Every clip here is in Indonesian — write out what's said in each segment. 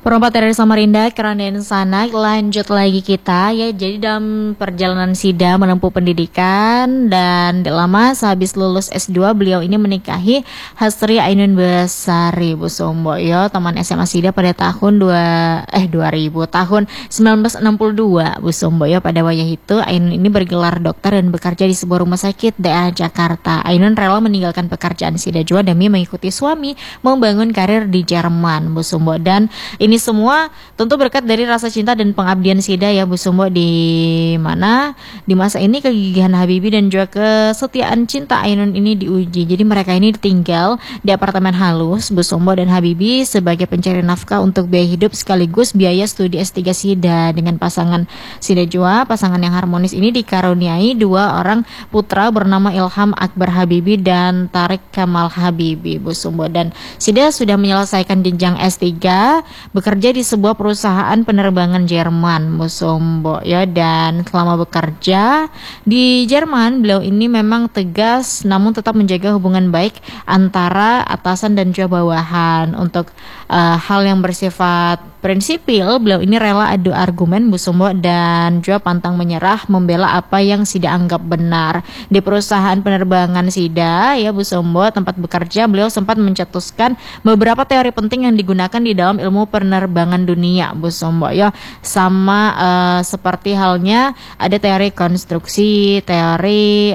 Perompak dari Samarinda, Kerandaan Sanak, lanjut lagi kita ya. Jadi dalam perjalanan Sida menempuh pendidikan dan lama sehabis lulus S2 beliau ini menikahi Hasri Ainun Besari Bu Sombo ya, teman SMA Sida pada tahun 2000 tahun 1962 Bu Sombo ya. Pada wayah itu Ainun ini bergelar dokter dan bekerja di sebuah rumah sakit daerah Jakarta. Ainun rela meninggalkan pekerjaan Sida jua demi mengikuti suami membangun karir di Jerman Bu Sombo, dan ini semua tentu berkat dari rasa cinta dan pengabdian Sida ya Bu Sombo, di mana di masa ini kegigihan Habibie dan juga kesetiaan cinta Ainun ini diuji. Jadi mereka ini tinggal di apartemen halus Bu Sombo, dan Habibie sebagai pencari nafkah untuk biaya hidup sekaligus biaya studi S3 Sida. Dengan pasangan Sida jua, pasangan yang harmonis ini dikaruniai dua orang putra bernama Ilham Akbar Habibie dan Tarik Kamal Habibie Bu Sombo. Dan Sida sudah menyelesaikan jenjang S3, bekerja di sebuah perusahaan penerbangan Jerman Bu Sombo ya. Dan selama bekerja di Jerman beliau ini memang tegas namun tetap menjaga hubungan baik antara atasan dan juga bawahan. Untuk hal yang bersifat prinsipil, beliau ini rela adu argumen Bu Sombo dan juga pantang menyerah membela apa yang Sida anggap benar. Di perusahaan penerbangan Sida ya Bu Sombo tempat bekerja, beliau sempat mencetuskan beberapa teori penting yang digunakan di dalam ilmu penerbangan dunia Bu Sombo ya. Sama seperti halnya ada teori konstruksi, teori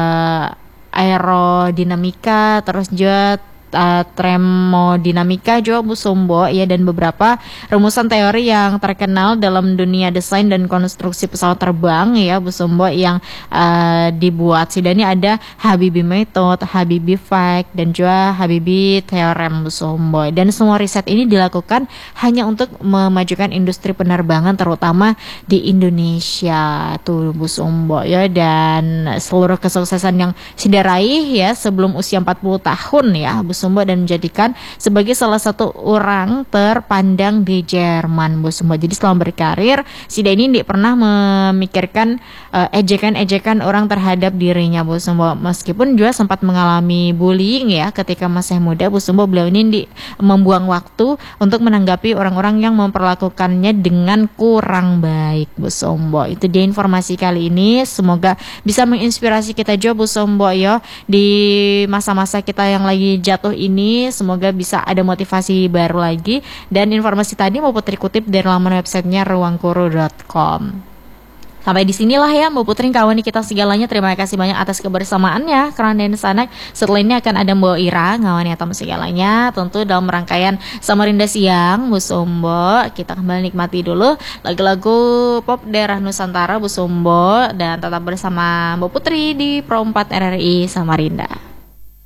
aerodinamika, terus juga termodinamika juga Bu Sombo ya, dan beberapa rumusan teori yang terkenal dalam dunia desain dan konstruksi pesawat terbang ya Bu Sombo yang dibuat Sida. Ini ada Habibie Method, Habibie Fact, dan juga Habibie Theorem Bu Sombo. Dan semua riset ini dilakukan hanya untuk memajukan industri penerbangan terutama di Indonesia tuh Bu Sombo ya. Dan seluruh kesuksesan yang Sida raih ya sebelum usia 40 tahun ya Bu Sombo, dan menjadikan sebagai salah satu orang terpandang di Jerman Bu Sombo. Jadi selama berkarir Sida ini tidak pernah memikirkan ejekan-ejekan orang terhadap dirinya Bu Sombo. Meskipun juga sempat mengalami bullying ya ketika masih muda Bu Sombo, beliau ini membuang waktu untuk menanggapi orang-orang yang memperlakukannya dengan kurang baik Bu Sombo. Itu dia informasi kali ini, semoga bisa menginspirasi kita juga Bu Sombo ya di masa-masa kita yang lagi jatuh ini. Semoga bisa ada motivasi baru lagi. Dan informasi tadi mau Putri kutip dari laman websitenya ruangguru.com. Sampai di sinilah ya Mbak Putri, kawan kita segalanya. Terima kasih banyak atas kebersamaannya. Kerandaan Sanak. Setelah ini akan ada Mbak Ira, ngawan ya tamu segalanya. Tentu dalam rangkaian Samarinda Siang Bu Sombo. Kita kembali nikmati dulu lagu-lagu pop daerah Nusantara Bu Sombo, dan tetap bersama Mbak Putri di Pro 4 RRI Samarinda.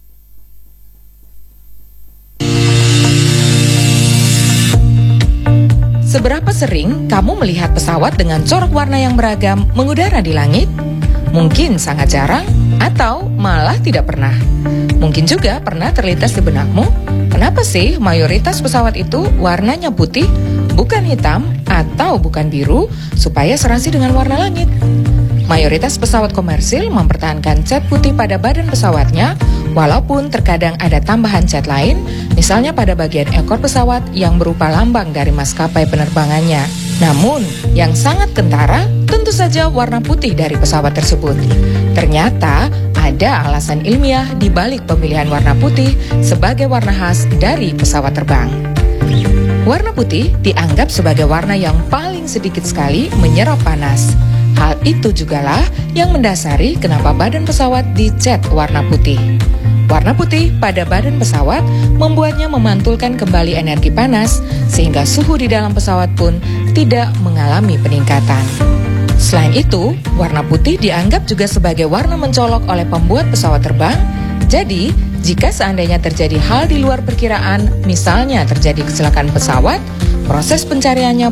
Seberapa sering kamu melihat pesawat dengan corak warna yang beragam mengudara di langit? Mungkin sangat jarang atau malah tidak pernah. Mungkin juga pernah terlintas di benakmu, kenapa sih mayoritas pesawat itu warnanya putih, bukan hitam atau bukan biru, supaya serasi dengan warna langit? Mayoritas pesawat komersil mempertahankan cat putih pada badan pesawatnya, walaupun terkadang ada tambahan cat lain, misalnya pada bagian ekor pesawat yang berupa lambang dari maskapai penerbangannya. Namun, yang sangat kentara tentu saja warna putih dari pesawat tersebut. Ternyata ada alasan ilmiah di balik pemilihan warna putih sebagai warna khas dari pesawat terbang. Warna putih dianggap sebagai warna yang paling sedikit sekali menyerap panas. Hal itu jugalah yang mendasari kenapa badan pesawat dicat warna putih. Warna putih pada badan pesawat membuatnya memantulkan kembali energi panas, sehingga suhu di dalam pesawat pun tidak mengalami peningkatan. Selain itu, warna putih dianggap juga sebagai warna mencolok oleh pembuat pesawat terbang. Jadi, jika seandainya terjadi hal di luar perkiraan, misalnya terjadi kecelakaan pesawat, proses pencariannya